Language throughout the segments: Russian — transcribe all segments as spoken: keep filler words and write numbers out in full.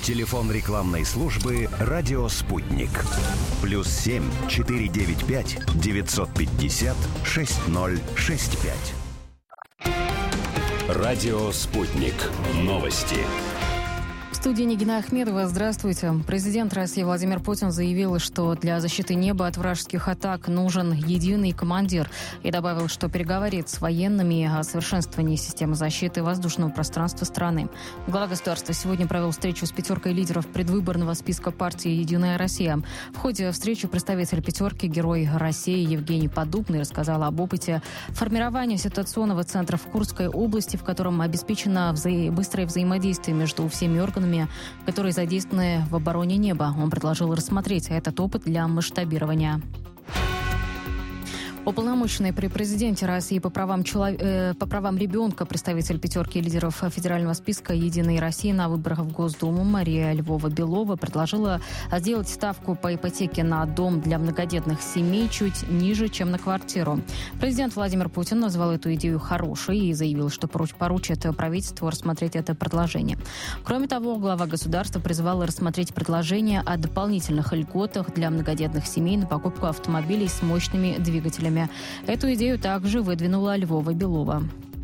Телефон рекламной службы «Радио Спутник». Плюс семь четыре девять пять девятьсот пятьдесят шесть ноль шесть пять. «Радио Спутник». Новости. В студии Нигина Ахмедова. Здравствуйте. Президент России Владимир Путин заявил, что для защиты неба от вражеских атак нужен единый командир. И добавил, что переговорит с военными о совершенствовании системы защиты воздушного пространства страны. Глава государства сегодня провел встречу с пятеркой лидеров предвыборного списка партии «Единая Россия». В ходе встречи представитель пятерки, герой России Евгений Поддубный, рассказал об опыте формирования ситуационного центра в Курской области, в котором обеспечено вза- быстрое взаимодействие между всеми органами, которые задействованы в обороне неба. Он предложил рассмотреть этот опыт для масштабирования. Уполномоченный при президенте России по правам, челов... э, по правам ребенка, представитель пятерки лидеров федерального списка «Единой России» на выборах в Госдуму Мария Львова-Белова предложила сделать ставку по ипотеке на дом для многодетных семей чуть ниже, чем на квартиру. Президент Владимир Путин назвал эту идею хорошей и заявил, что поручит правительству рассмотреть это предложение. Кроме того, глава государства призвал рассмотреть предложение о дополнительных льготах для многодетных семей на покупку автомобилей с мощными двигателями. Эту идею также выдвинула Львова-Белова.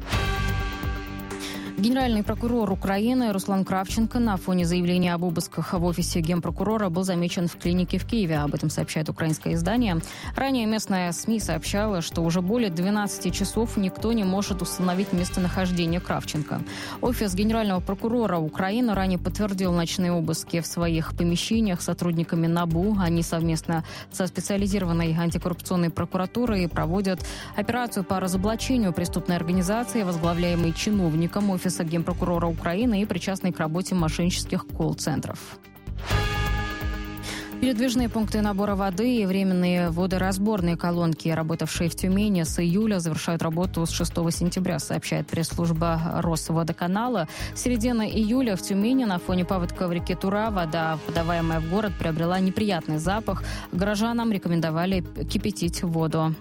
Генеральный прокурор Украины Руслан Кравченко на фоне заявления об обысках в офисе генпрокурора был замечен в клинике в Киеве. Об этом сообщает украинское издание. Ранее местная СМИ сообщала, что уже более двенадцати часов никто не может установить местонахождение Кравченко. Офис генерального прокурора Украины ранее подтвердил ночные обыски в своих помещениях сотрудниками НАБУ. Они совместно со специализированной антикоррупционной прокуратурой проводят операцию по разоблачению преступной организации, возглавляемой чиновником офиса генпрокурора Украины и причастной к работе мошеннических колл-центров. Передвижные пункты набора воды и временные водоразборные колонки, работавшие в Тюмени с июля, завершают работу с шестого сентября, сообщает пресс-служба Росводоканала. С середины июля в Тюмени на фоне паводка в реке Тура вода, подаваемая в город, приобрела неприятный запах. Горожанам рекомендовали кипятить воду.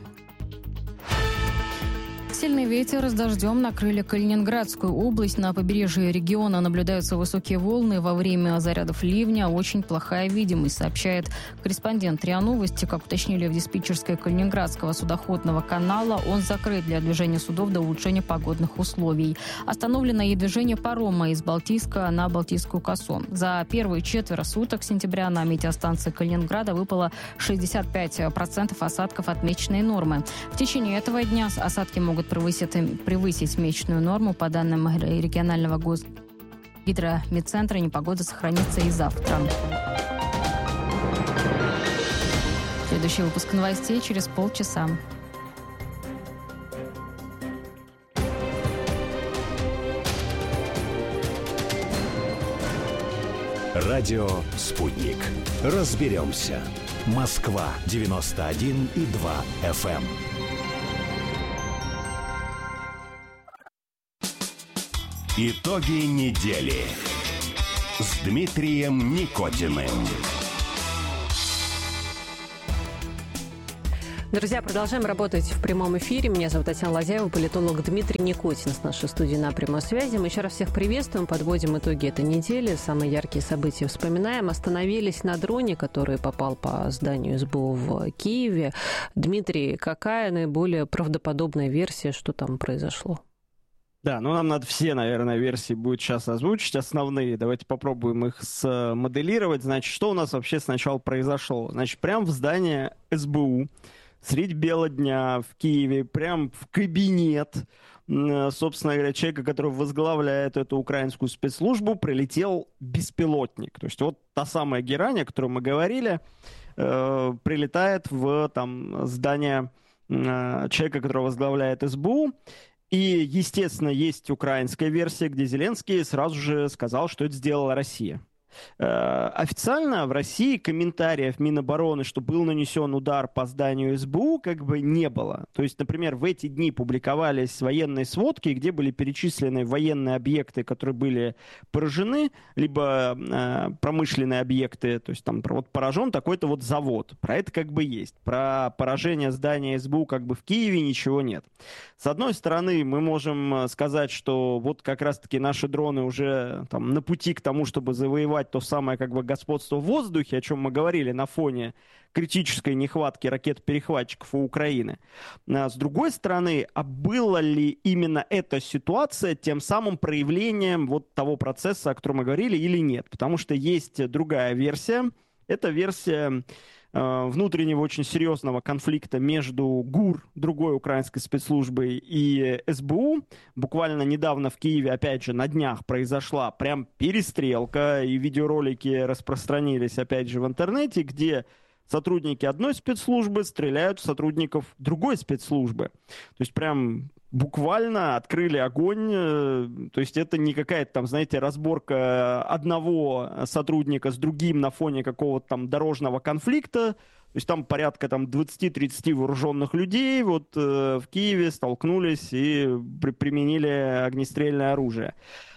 Сильный ветер с дождем накрыли Калининградскую область. На побережье региона наблюдаются высокие волны. Во время зарядов ливня очень плохая видимость, сообщает корреспондент РИА Новости. Как уточнили в диспетчерской Калининградского судоходного канала, он закрыт для движения судов до улучшения погодных условий. Остановлено и движение парома из Балтийска на Балтийскую косу. За первые четверо суток сентября на метеостанции Калининграда выпало шестьдесят пять процентов осадков от месячной нормы. В течение этого дня осадки могут превысить, превысить месячную норму. По данным регионального гидромедцентра, непогода сохранится и завтра. Следующий выпуск новостей через полчаса. Радио «Спутник». Разберемся. Москва девяносто один и два эф эм. Итоги недели с Дмитрием Никотиным. Друзья, продолжаем работать в прямом эфире. Меня зовут Татьяна Ладяева, политолог Дмитрий Никотин с нашей студии на прямой связи. Мы еще раз всех приветствуем, подводим итоги этой недели, самые яркие события вспоминаем. Остановились на дроне, который попал по зданию СБУ в Киеве. Дмитрий, какая наиболее правдоподобная версия, что там произошло? Да, ну нам надо все, наверное, версии будет сейчас озвучить, основные. Давайте попробуем их смоделировать. Значит, что у нас вообще сначала произошло? Значит, прямо в здании СБУ, средь бела дня в Киеве, прям в кабинет, собственно говоря, человека, который возглавляет эту украинскую спецслужбу, прилетел беспилотник. То есть вот та самая герань, о которой мы говорили, э, прилетает в там, здание э, человека, который возглавляет СБУ. И, естественно, есть украинская версия, где Зеленский сразу же сказал, что это сделала Россия. Официально в России комментариев Минобороны, что был нанесен удар по зданию СБУ, как бы не было. То есть, например, в эти дни публиковались военные сводки, где были перечислены военные объекты, которые были поражены, либо э, промышленные объекты, то есть там вот поражен такой-то вот завод. Про это как бы есть. Про поражение здания СБУ как бы в Киеве ничего нет. С одной стороны, мы можем сказать, что вот как раз-таки наши дроны уже там на пути к тому, чтобы завоевать реализовать то самое как бы господство в воздухе, о чем мы говорили на фоне критической нехватки ракет-перехватчиков у Украины. С другой стороны, а была ли именно эта ситуация тем самым проявлением вот того процесса, о котором мы говорили, или нет? Потому что есть другая версия. Это версия внутреннего очень серьезного конфликта между ГУР, другой украинской спецслужбой, и СБУ. Буквально недавно в Киеве, опять же, на днях произошла прям перестрелка, и видеоролики распространились, опять же, в интернете, где сотрудники одной спецслужбы стреляют в сотрудников другой спецслужбы. То есть прям буквально открыли огонь. То есть это не какая-то там, знаете, разборка одного сотрудника с другим на фоне какого-то там дорожного конфликта. То есть там порядка там двадцать-тридцать вооруженных людей вот э, в Киеве столкнулись и при- применили огнестрельное оружие.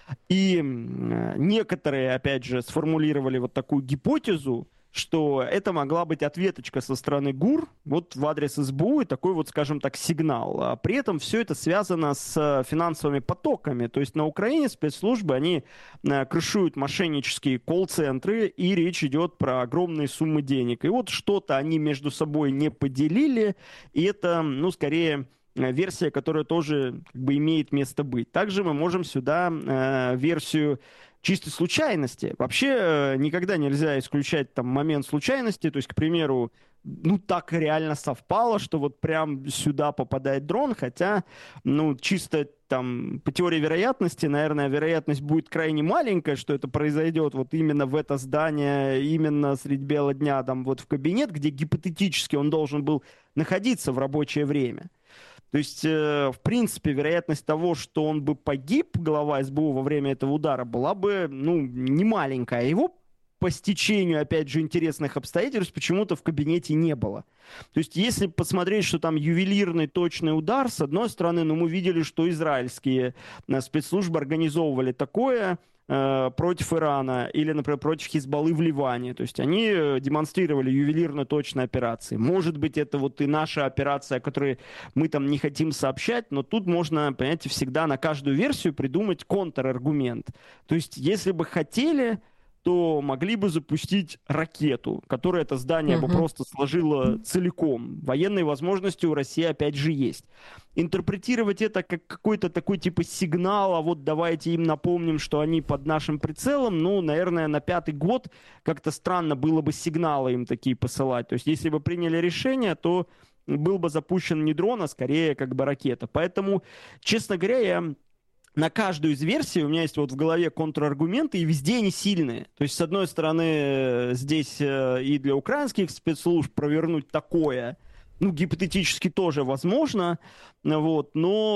И э, некоторые, опять же, сформулировали вот такую гипотезу, что это могла быть ответочка со стороны ГУР вот в адрес СБУ и такой вот, скажем так, сигнал. А при этом все это связано с финансовыми потоками. То есть на Украине спецслужбы, они крышуют мошеннические колл-центры, и речь идет про огромные суммы денег. И вот что-то они между собой не поделили, и это, ну, скорее, версия, которая тоже как бы имеет место быть. Также мы можем сюда э, версию чистой случайности. Вообще э, никогда нельзя исключать там момент случайности. То есть, к примеру, ну так реально совпало, что вот прям сюда попадает дрон, хотя, ну, чисто там по теории вероятности, наверное, вероятность будет крайне маленькая, что это произойдет вот именно в это здание, именно средь бела дня, там вот в кабинет, где гипотетически он должен был находиться в рабочее время. То есть, э, в принципе, вероятность того, что он бы погиб, глава СБУ, во время этого удара, была бы, ну, не маленькая. Его по стечению, опять же, интересных обстоятельств почему-то в кабинете не было. То есть, если посмотреть, что там ювелирный точный удар, с одной стороны, ну, мы видели, что израильские спецслужбы организовывали такое против Ирана или, например, против Хизбаллы в Ливане. То есть они демонстрировали ювелирно точные операции. Может быть, это вот и наша операция, о которой мы там не хотим сообщать, но тут можно, понимаете, всегда на каждую версию придумать контраргумент. То есть если бы хотели, то могли бы запустить ракету, которая это здание uh-huh. бы просто сложила целиком. Военные возможности у России опять же есть. Интерпретировать это как какой-то такой типа сигнал, а вот давайте им напомним, что они под нашим прицелом, ну, наверное, на пятый год как-то странно было бы сигналы им такие посылать. То есть если бы приняли решение, то был бы запущен не дрон, а скорее как бы ракета. Поэтому, честно говоря, я... На каждую из версий у меня есть вот в голове контраргументы, и везде они сильные. То есть, с одной стороны, здесь и для украинских спецслужб провернуть такое, ну, гипотетически тоже возможно, вот, но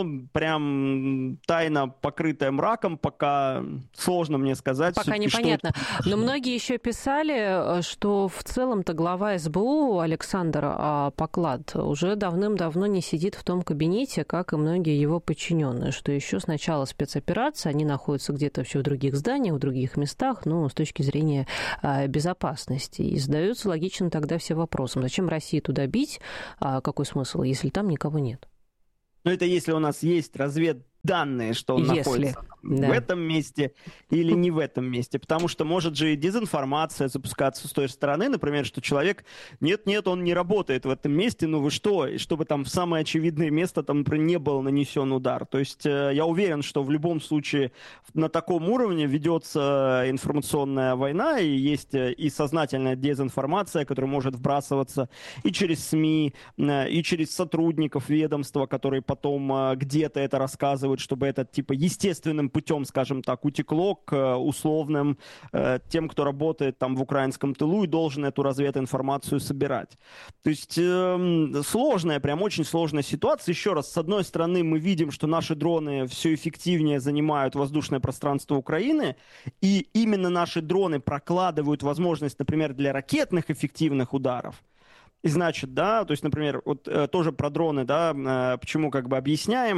прям тайна, покрытая мраком, пока сложно мне сказать. Пока непонятно. Что... Но многие еще писали, что в целом-то глава СБУ Александр Поклад уже давным-давно не сидит в том кабинете, как и многие его подчиненные, что еще с начала спецоперации они находятся где-то все в других зданиях, в других местах, ну, с точки зрения безопасности. И задаются логично тогда все вопросы. Зачем России туда бить? А какой смысл, если там никого нет? Ну, это если у нас есть разведданные, что он если, находится да. в этом месте или не в этом месте. Потому что может же и дезинформация запускаться с той стороны, например, что человек, нет-нет, он не работает в этом месте, ну вы что? И чтобы там в самое очевидное место там, например, не был нанесен удар. То есть э, я уверен, что в любом случае на таком уровне ведется информационная война, и есть и сознательная дезинформация, которая может вбрасываться и через СМИ, э, и через сотрудников ведомства, которые потом э, где-то это рассказывают, чтобы это типа естественным путем, скажем так, утекло к условным э, тем, кто работает там в украинском тылу и должен эту развединформацию собирать. То есть э, сложная, прям очень сложная ситуация. Еще раз, с одной стороны, мы видим, что наши дроны все эффективнее занимают воздушное пространство Украины, и именно наши дроны прокладывают возможность, например, для ракетных эффективных ударов. И значит, да, то есть, например, вот э, тоже про дроны, да, э, почему как бы объясняем.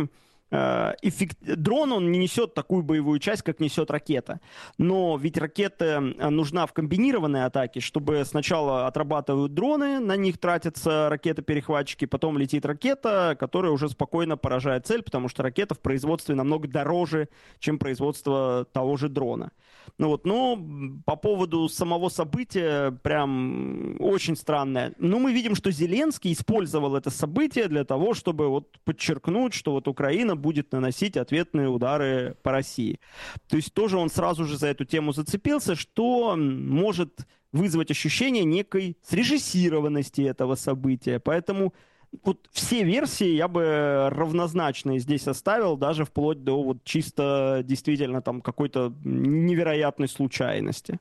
эффект... дрон, он не несет такую боевую часть, как несет ракета. Но ведь ракета нужна в комбинированной атаке, чтобы сначала отрабатывают дроны, на них тратятся ракеты-перехватчики, потом летит ракета, которая уже спокойно поражает цель, потому что ракета в производстве намного дороже, чем производство того же дрона. Ну вот, но по поводу самого события прям очень странное. Но мы видим, что Зеленский использовал это событие для того, чтобы вот подчеркнуть, что вот Украина будет наносить ответные удары по России. То есть тоже он сразу же за эту тему зацепился, что может вызвать ощущение некой срежиссированности этого события. Поэтому вот все версии я бы равнозначные здесь оставил, даже вплоть до вот чисто действительно там какой-то невероятной случайности.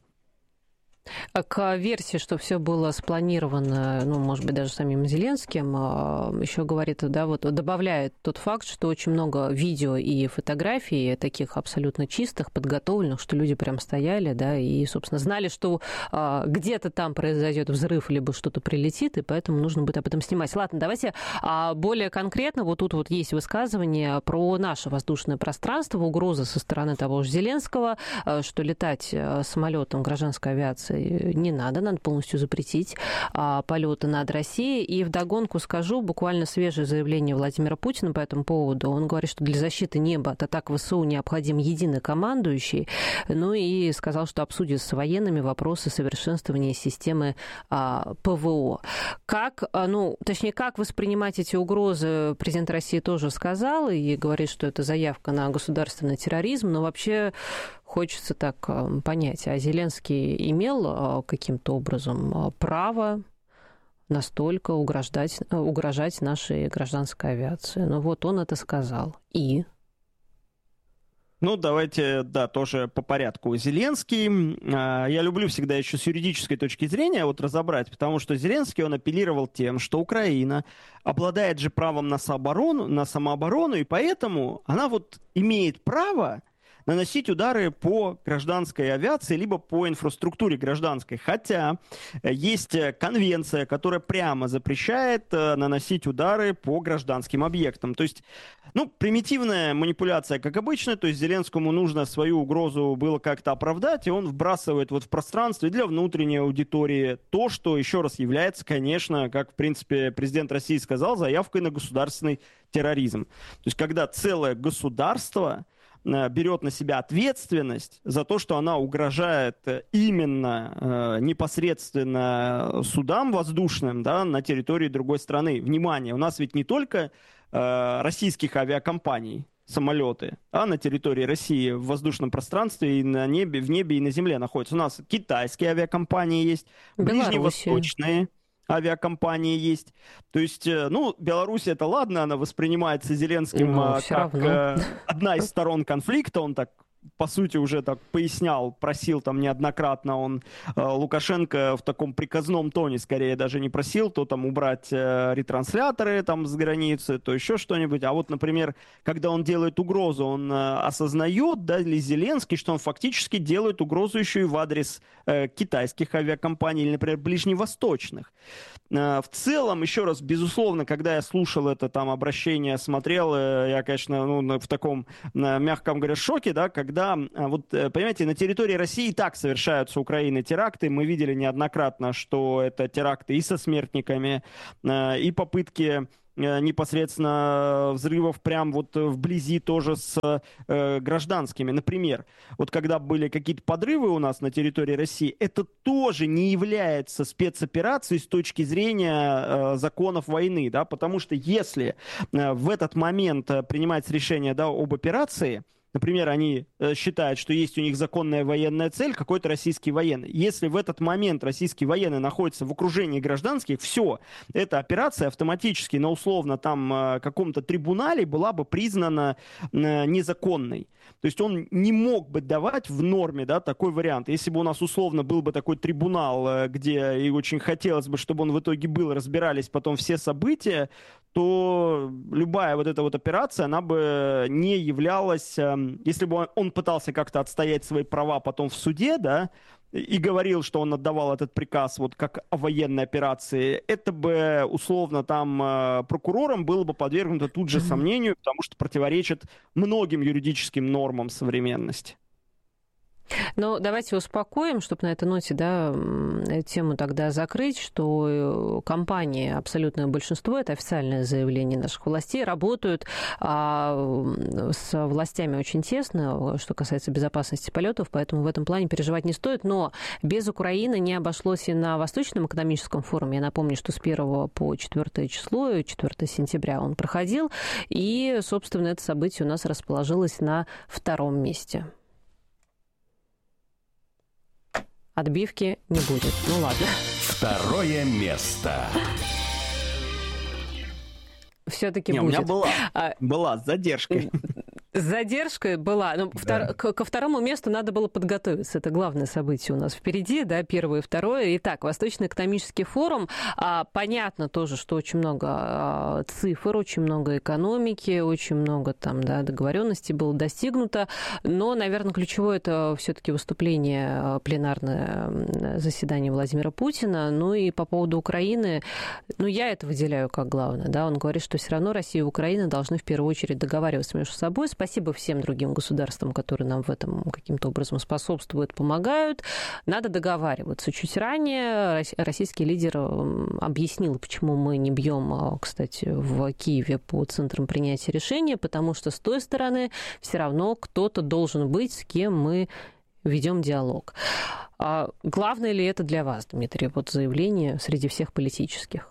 К версии, что все было спланировано, ну, может быть, даже самим Зеленским, еще говорит, да, вот добавляет тот факт, что очень много видео и фотографий таких абсолютно чистых, подготовленных, что люди прям стояли, да, и, собственно, знали, что а, где-то там произойдет взрыв, либо что-то прилетит, и поэтому нужно будет об этом снимать. Ладно, давайте а, более конкретно, вот тут вот есть высказывание про наше воздушное пространство, угроза со стороны того же Зеленского, что летать самолетом гражданской авиации не надо, надо полностью запретить а, полеты над Россией. И вдогонку скажу, буквально свежее заявление Владимира Путина по этому поводу. Он говорит, что для защиты неба от атак ВСУ необходим единый командующий. Ну и сказал, что обсудит с военными вопросы совершенствования системы а, ПВО. Как, а, ну, точнее, как воспринимать эти угрозы, президент России тоже сказал и говорит, что это заявка на государственный терроризм, но вообще хочется так понять, а Зеленский имел каким-то образом право настолько угрожать, угрожать нашей гражданской авиации? Ну вот он это сказал. И... Ну, давайте, да, тоже по порядку. Зеленский, я люблю всегда еще с юридической точки зрения вот разобрать, потому что Зеленский, он апеллировал тем, что Украина обладает же правом на самооборону, на самооборону, и поэтому она вот имеет право наносить удары по гражданской авиации, либо по инфраструктуре гражданской. Хотя есть конвенция, которая прямо запрещает наносить удары по гражданским объектам. То есть, ну, примитивная манипуляция, как обычно, то есть Зеленскому нужно свою угрозу было как-то оправдать, и он вбрасывает вот в пространстве для внутренней аудитории то, что, еще раз, является, конечно, как, в принципе, президент России сказал, заявкой на государственный терроризм. То есть, когда целое государство берет на себя ответственность за то, что она угрожает именно э, непосредственно судам воздушным, да, на территории другой страны. Внимание, у нас ведь не только э, российских авиакомпаний самолеты, а на территории России в воздушном пространстве и на небе, в небе и на земле находятся. У нас китайские авиакомпании есть, ближневосточные авиакомпании есть. То есть, ну, Беларусь это ладно, она воспринимается Зеленским ну, как равно. Одна из сторон конфликта, он так по сути, уже так пояснял, просил там неоднократно он э, Лукашенко в таком приказном тоне, скорее даже не просил, то там убрать э, ретрансляторы там с границы, то еще что-нибудь. А вот, например, когда он делает угрозу, он э, осознает, да, ли Зеленский, что он фактически делает угрозу еще и в адрес э, китайских авиакомпаний или, например, ближневосточных. Э, в целом, еще раз, безусловно, когда я слушал это там обращение, смотрел, э, я, конечно, ну, в таком, э, мягком говоря, шоке, да, когда Да, вот, понимаете, на территории России и так совершаются Украины теракты. Мы видели неоднократно, что это теракты и со смертниками, и попытки непосредственно взрывов прям вот вблизи тоже с э, гражданскими. Например, вот когда были какие-то подрывы у нас на территории России, это тоже не является спецоперацией с точки зрения э, законов войны, да, потому что если э, в этот момент э, принимается решение, да, об операции, например, они э, считают, что есть у них законная военная цель, какой-то российский военный. Если в этот момент российский военный находится в окружении гражданских, все, эта операция автоматически на условно там э, каком-то трибунале была бы признана э, незаконной. То есть он не мог бы давать в норме, да, такой вариант. Если бы у нас условно был бы такой трибунал, э, где и очень хотелось бы, чтобы он в итоге был, разбирались потом все события, то любая вот эта вот операция, она бы не являлась... Э, если бы он, он пытался как-то отстоять свои права потом в суде, да, и говорил, что он отдавал этот приказ вот как о военной операции, это бы условно там прокурором было бы подвергнуто тут же сомнению, потому что противоречит многим юридическим нормам современности. Ну, давайте успокоим, чтобы на этой ноте, да, тему тогда закрыть, что компании, абсолютное большинство, это официальное заявление наших властей, работают а, с властями очень тесно, что касается безопасности полетов, поэтому в этом плане переживать не стоит. Но без Украины не обошлось и на Восточном экономическом форуме. Я напомню, что с первого по четвёртое число, четвёртое сентября он проходил, и, собственно, это событие у нас расположилось на втором месте. Отбивки не будет. Ну ладно. Второе место. Все-таки не, будет. У меня была, а... была с задержкой. С задержкой была. Но да. втор... к- ко второму месту надо было подготовиться. Это главное событие у нас впереди, да, первое и второе. Итак, Восточный экономический форум. А, понятно тоже, что очень много а, цифр, очень много экономики, очень много там, да, договоренностей было достигнуто. Но, наверное, ключевое это все-таки выступление, пленарное заседание Владимира Путина. Ну и по поводу Украины, ну я это выделяю как главное. Да, он говорит, что все равно Россия и Украина должны в первую очередь договариваться между собой. Спасибо всем другим государствам, которые нам в этом каким-то образом способствуют, помогают. Надо договариваться. Чуть ранее российский лидер объяснил, почему мы не бьем, кстати, в Киеве по центрам принятия решения, потому что с той стороны все равно кто-то должен быть, с кем мы ведем диалог. А главное ли это для вас, Дмитрий, вот заявление среди всех политических?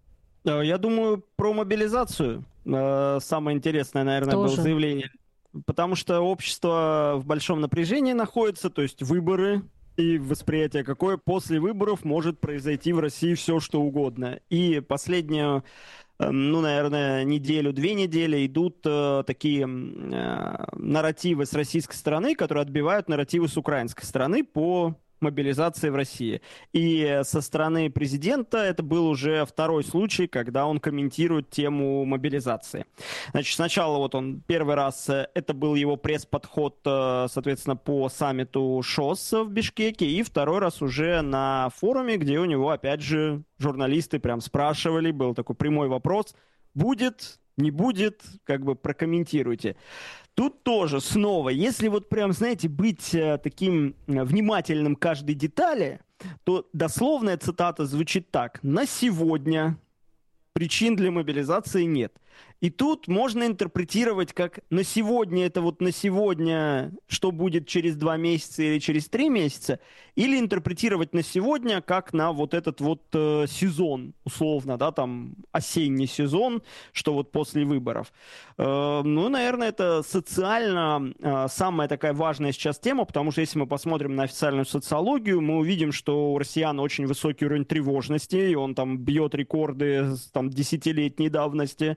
Я думаю, про мобилизацию. Самое интересное, наверное, Тоже. было заявление. Потому что общество в большом напряжении находится, то есть выборы и восприятие, какое после выборов может произойти в России все, что угодно. И последнюю, ну, наверное, неделю, две недели идут э, такие э, нарративы с российской стороны, которые отбивают нарративы с украинской стороны по мобилизации в России. И со стороны президента это был уже второй случай, когда он комментирует тему мобилизации. Значит, сначала вот он первый раз, это был его пресс-подход, соответственно, по саммиту ШОС в Бишкеке, и второй раз уже на форуме, где у него, опять же, журналисты прям спрашивали, был такой прямой вопрос, будет, не будет, как бы прокомментируйте. Тут тоже снова, если вот прям, знаете, быть э, таким э, внимательным к каждой детали, то дословная цитата звучит так. На сегодня причин для мобилизации нет. И тут можно интерпретировать как на сегодня, это вот на сегодня, что будет через два месяца или через три месяца, или интерпретировать на сегодня как на вот этот вот э, сезон, условно, да, там осенний сезон, что вот после выборов. Э, ну, наверное, это социально э, самая такая важная сейчас тема, потому что если мы посмотрим на официальную социологию, мы увидим, что у россиян очень высокий уровень тревожности, и он там бьет рекорды там десятилетней давности.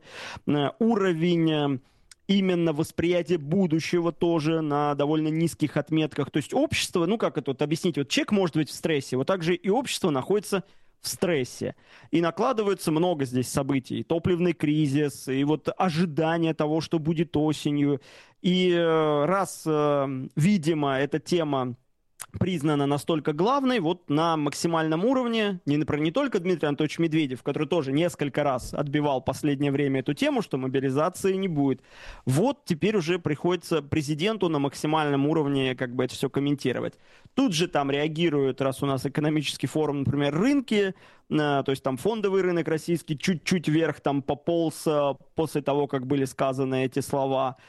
Уровень именно восприятия будущего тоже на довольно низких отметках. То есть общество, ну как это вот объяснить, вот человек может быть в стрессе, вот так же и общество находится в стрессе. И накладывается много здесь событий. Топливный кризис, и вот ожидание того, что будет осенью. И раз, видимо, эта тема признана настолько главной, вот на максимальном уровне, не, например, не только Дмитрий Анатольевич Медведев, который тоже несколько раз отбивал в последнее время эту тему, что мобилизации не будет. Вот теперь уже приходится президенту на максимальном уровне как бы это все комментировать. Тут же там реагируют, раз у нас экономический форум, например, рынки, то есть там фондовый рынок российский чуть-чуть вверх там пополз после того, как были сказаны эти слова.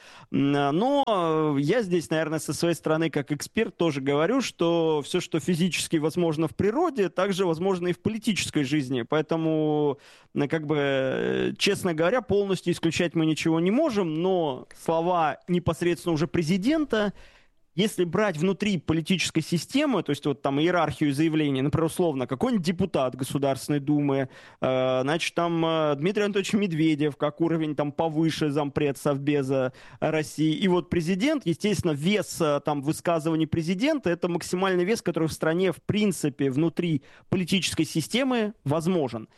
Но я здесь, наверное, со своей стороны, как эксперт, тоже говорю, что все, что физически возможно в природе, также возможно и в политической жизни. Поэтому, как бы, честно говоря, полностью исключать мы ничего не можем, но слова непосредственно уже президента, если брать внутри политической системы, то есть вот там иерархию заявлений, например, условно, какой-нибудь депутат Государственной Думы, э, значит, там э, Дмитрий Анатольевич Медведев, как уровень там повыше зампред Совбеза России, и вот президент, естественно, вес э, там высказываний президента, это максимальный вес, который в стране, в принципе, внутри политической системы возможен.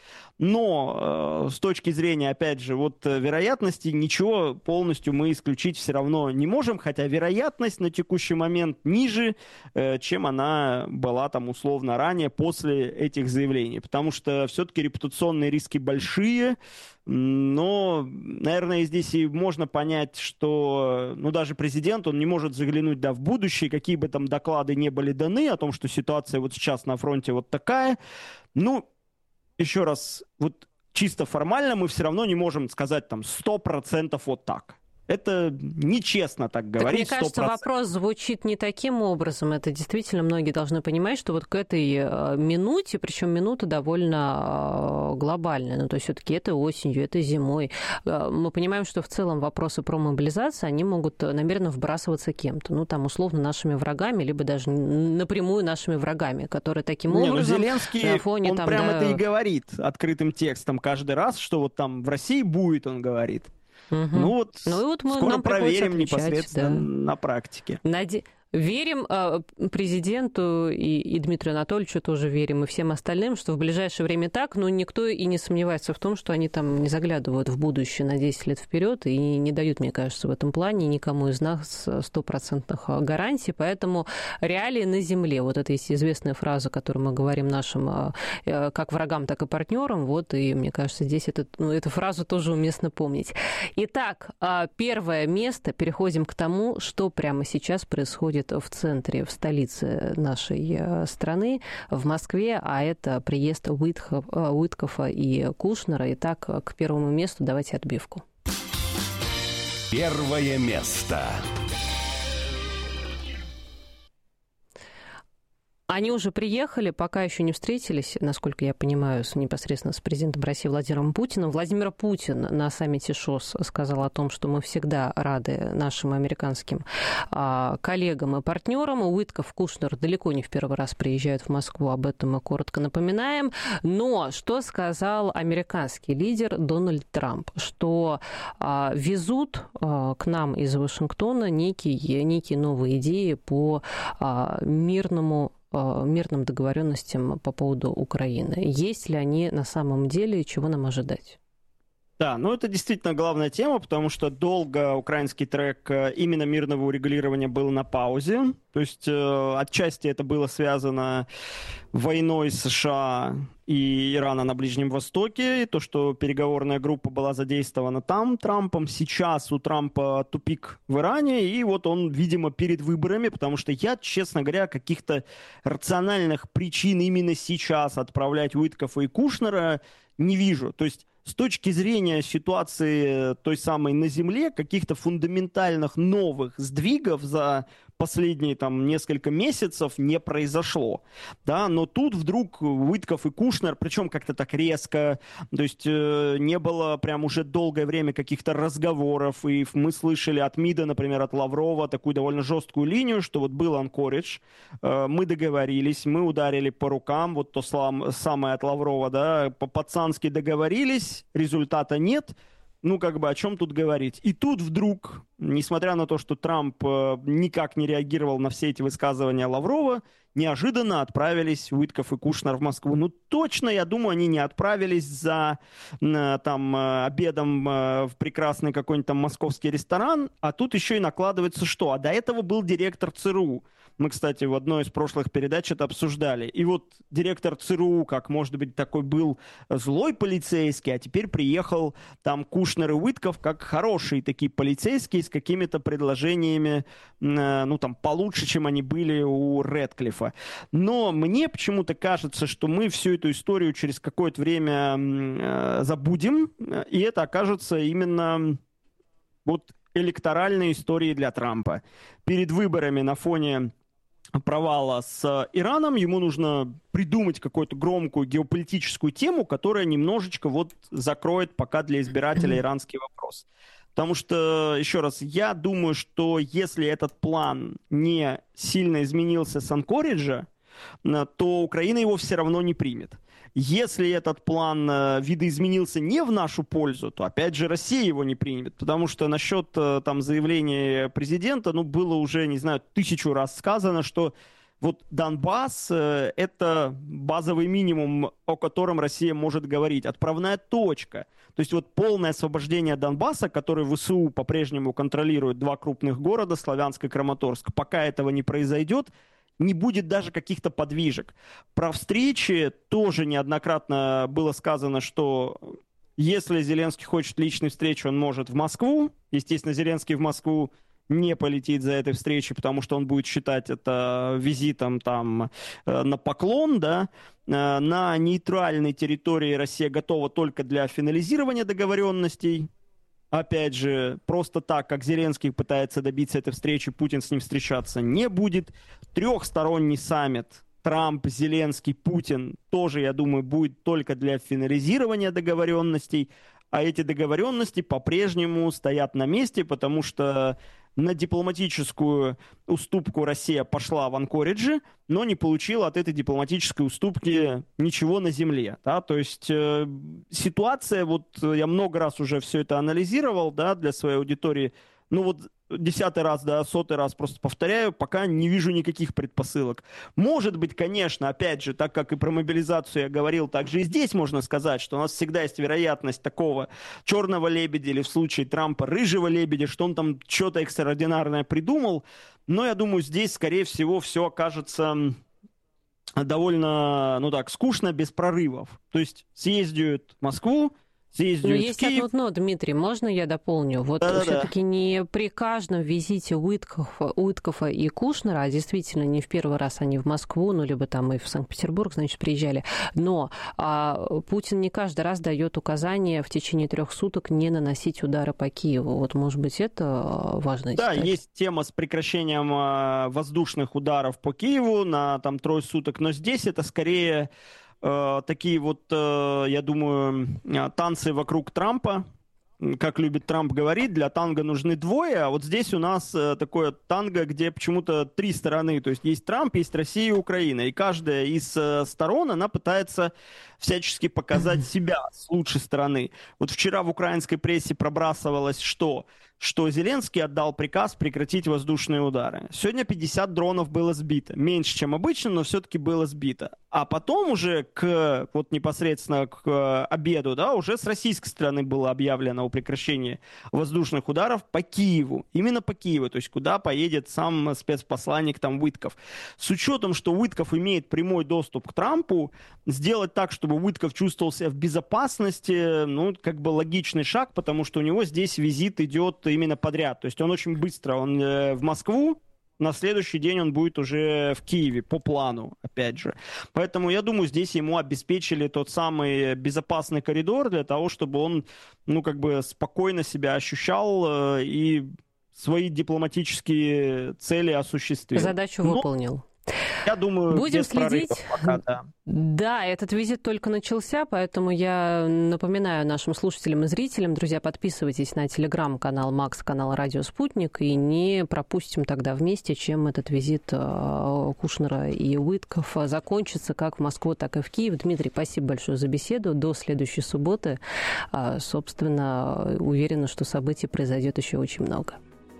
Но э, с точки зрения, опять же, вот вероятности, ничего полностью мы исключить все равно не можем, хотя вероятность на текущий текущий момент ниже, чем она была там условно ранее после этих заявлений. Потому что все-таки репутационные риски большие, но, наверное, здесь и можно понять, что ну, даже президент, он не может заглянуть да, в будущее, какие бы там доклады не были даны о том, что ситуация вот сейчас на фронте вот такая. Ну, еще раз, вот чисто формально мы все равно не можем сказать там сто процентов вот так. Это нечестно так говорить. Так, мне кажется, сто процентов. Вопрос звучит не таким образом. Это действительно многие должны понимать, что вот к этой минуте, причем минута довольно глобальная, ну то есть все-таки это осенью, это зимой. Мы понимаем, что в целом вопросы про мобилизацию, они могут намеренно вбрасываться кем-то. Ну там условно нашими врагами, либо даже напрямую нашими врагами, которые таким не, образом... Ну, Зеленский, на фоне, он там, прямо да... это и говорит открытым текстом каждый раз, что вот там в России будет, он говорит. Угу. Ну вот, ну, и вот мы, скоро нам проверим отвечать, непосредственно да. на практике. Наде... Верим э, президенту и, и Дмитрию Анатольевичу тоже верим, и всем остальным, что в ближайшее время так, но никто и не сомневается в том, что они там не заглядывают в будущее на десять лет вперед и не дают, мне кажется, в этом плане никому из нас стопроцентных гарантий, поэтому реалии на земле. Вот это есть известная фраза, которую мы говорим нашим э, как врагам, так и партнерам, вот, и мне кажется, здесь это, ну, эту фразу тоже уместно помнить. Итак, э, первое место, переходим к тому, что прямо сейчас происходит в центре, в столице нашей страны, в Москве, а это приезд Уитков, Уиткофа и Кушнера. Итак, к первому месту давайте отбивку. Первое место. Они уже приехали, пока еще не встретились, насколько я понимаю, с, непосредственно с президентом России Владимиром Путиным. Владимир Путин на саммите ШОС сказал о том, что мы всегда рады нашим американским а, коллегам и партнерам. Уитков, Кушнер далеко не в первый раз приезжают в Москву, об этом мы коротко напоминаем. Но что сказал американский лидер Дональд Трамп? Что а, везут а, к нам из Вашингтона некие, некие новые идеи по а, мирному мирным договоренностям по поводу Украины. Есть ли они на самом деле, чего нам ожидать? Да, ну это действительно главная тема, потому что долго украинский трек именно мирного урегулирования был на паузе. То есть э, отчасти это было связано войной США и Ирана на Ближнем Востоке, и то, что переговорная группа была задействована там Трампом. Сейчас у Трампа тупик в Иране, и вот он, видимо, перед выборами, потому что я, честно говоря, каких-то рациональных причин именно сейчас отправлять Уиткофа и Кушнера не вижу. То есть с точки зрения ситуации той самой на земле, каких-то фундаментальных новых сдвигов за последние там несколько месяцев не произошло, да, но тут вдруг Уиткоф и Кушнер, причем как-то так резко, то есть э, не было прям уже долгое время каких-то разговоров, и мы слышали от МИДа, например, от Лаврова такую довольно жесткую линию, что вот был Анкоридж, э, мы договорились, мы ударили по рукам, вот то слам, самое от Лаврова, да, по-пацански договорились, результата нет. Ну, как бы, о чем тут говорить? И тут вдруг, несмотря на то, что Трамп э, никак не реагировал на все эти высказывания Лаврова, неожиданно отправились Уиткоф и Кушнер в Москву. Ну, точно, я думаю, они не отправились за э, там, э, обедом э, в прекрасный какой-нибудь там московский ресторан, а тут еще и накладывается что? А до этого был директор ЦРУ. Мы, кстати, в одной из прошлых передач это обсуждали. И вот директор ЦРУ, как, может быть, такой был злой полицейский, а теперь приехал там Кушнер и Уиткоф как хорошие такие полицейские с какими-то предложениями, ну, там, получше, чем они были у Рэдклиффа. Но мне почему-то кажется, что мы всю эту историю через какое-то время забудем, и это окажется именно вот электоральной историей для Трампа. Перед выборами на фоне провала с Ираном ему нужно придумать какую-то громкую геополитическую тему, которая немножечко вот закроет пока для избирателя иранский вопрос. Потому что, еще раз, я думаю, что если этот план не сильно изменился с Анкориджа, то Украина его все равно не примет. Если этот план э, видоизменился не в нашу пользу, то, опять же, Россия его не примет. Потому что насчет э, там, заявления президента, ну, было уже, не знаю, тысячу раз сказано, что вот Донбасс э, — это базовый минимум, о котором Россия может говорить, отправная точка. То есть вот полное освобождение Донбасса, который ВСУ по-прежнему контролирует два крупных города, Славянск и Краматорск, пока этого не произойдет, не будет даже каких-то подвижек. Про встречи тоже неоднократно было сказано, что если Зеленский хочет личной встречи, он может в Москву. Естественно, Зеленский в Москву не полетит за этой встречей, потому что он будет считать это визитом там на поклон, да. На нейтральной территории Россия готова только для финализирования договоренностей. Опять же, просто так, как Зеленский пытается добиться этой встречи, Путин с ним встречаться не будет. Трехсторонний саммит Трамп, Зеленский, Путин тоже, я думаю, будет только для финализирования договоренностей. А эти договоренности по-прежнему стоят на месте, потому что на дипломатическую уступку Россия пошла в Анкоридже, но не получила от этой дипломатической уступки ничего на земле. Да? То есть э, ситуация, вот я много раз уже все это анализировал, да, для своей аудитории, ну вот десятый раз, да, сотый раз просто повторяю, пока не вижу никаких предпосылок. Может быть, конечно, опять же, так как и про мобилизацию я говорил, также и здесь можно сказать, что у нас всегда есть вероятность такого черного лебедя или в случае Трампа рыжего лебедя, что он там что-то экстраординарное придумал. Но я думаю, здесь, скорее всего, все окажется довольно, ну так, скучно, без прорывов. То есть съездят в Москву, съездят Но в есть Киев. одно дно, Дмитрий, можно я дополню? Вот Да-да-да. все-таки не при каждом визите Уиткофа, Уиткофа и Кушнера, а действительно не в первый раз они в Москву, ну, либо там и в Санкт-Петербург, значит, приезжали, но а, Путин не каждый раз дает указания в течение трех суток не наносить удары по Киеву. Вот, может быть, это важно. Да, деталь. есть тема с прекращением э, воздушных ударов по Киеву на там трое суток, но здесь это скорее э, такие вот, э, я думаю, э, танцы вокруг Трампа. Как любит Трамп говорить, для танго нужны двое, а вот здесь у нас э, такое танго, где почему-то три стороны, то есть есть Трамп, есть Россия и Украина, и каждая из э, сторон, она пытается всячески показать себя с лучшей стороны. Вот вчера в украинской прессе пробрасывалось, что, что Зеленский отдал приказ прекратить воздушные удары. Сегодня пятьдесят дронов было сбито, меньше, чем обычно, но все-таки было сбито. А потом уже к, вот непосредственно к обеду, да, уже с российской стороны было объявлено о прекращении воздушных ударов по Киеву. Именно по Киеву, то есть куда поедет сам спецпосланник там Уитков. С учетом, что Уитков имеет прямой доступ к Трампу, сделать так, чтобы Уитков чувствовал себя в безопасности, ну, как бы логичный шаг, потому что у него здесь визит идет именно подряд. То есть он очень быстро, он э, в Москву, на следующий день он будет уже в Киеве, по плану, опять же. Поэтому, я думаю, здесь ему обеспечили тот самый безопасный коридор для того, чтобы он, ну, как бы спокойно себя ощущал э, и свои дипломатические цели осуществил. Задачу Но, выполнил. Я думаю, будем без следить. пока, да. Да, этот визит только начался, поэтому я напоминаю нашим слушателям и зрителям, друзья, подписывайтесь на телеграм-канал Макс, канал Радио Спутник, и не пропустим тогда вместе, чем этот визит Кушнера и Уиткофа закончится как в Москву, так и в Киев. Дмитрий, спасибо большое за беседу. До следующей субботы. Собственно, уверена, что событий произойдет еще очень много.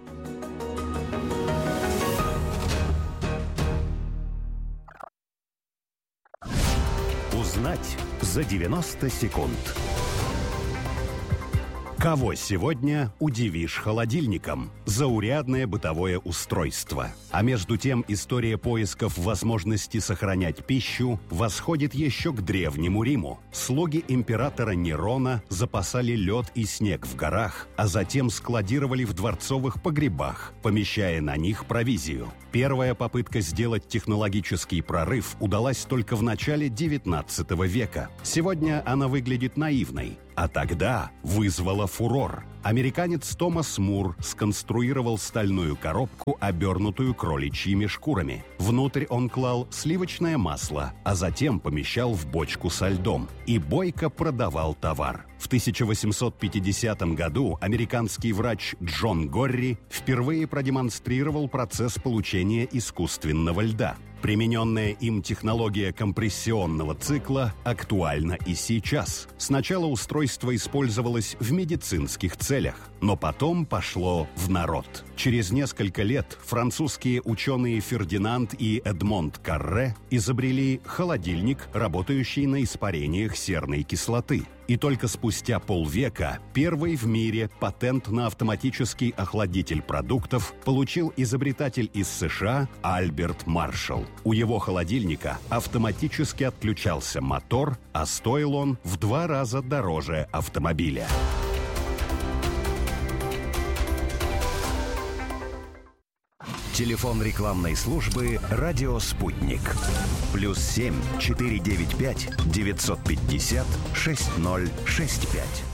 Узнать за девяносто секунд. Кого сегодня удивишь холодильником? Заурядное бытовое устройство. А между тем история поисков возможности сохранять пищу восходит еще к Древнему Риму. Слуги императора Нерона запасали лед и снег в горах, а затем складировали в дворцовых погребах, помещая на них провизию. Первая попытка сделать технологический прорыв удалась только в начале девятнадцатого века. Сегодня она выглядит наивной, а тогда вызвала фурор. Американец Томас Мур сконструировал стальную коробку, обернутую кроличьими шкурами. Внутрь он клал сливочное масло, а затем помещал в бочку со льдом. И бойко продавал товар. В тысяча восемьсот пятидесятом году американский врач Джон Горри впервые продемонстрировал процесс получения искусственного льда. Примененная им технология компрессионного цикла актуальна и сейчас. Сначала устройство использовалось в медицинских целях, но потом пошло в народ. Через несколько лет французские ученые Фердинанд и Эдмонд Карре изобрели холодильник, работающий на испарениях серной кислоты. И только спустя полвека первый в мире патент на автоматический охладитель продуктов получил изобретатель из США Альберт Маршалл. У его холодильника автоматически отключался мотор, а стоил он в два раза дороже автомобиля. Телефон рекламной службы «Радио Спутник». Плюс семь четыре девять пять девятьсот пятьдесят шесть ноль шесть пять.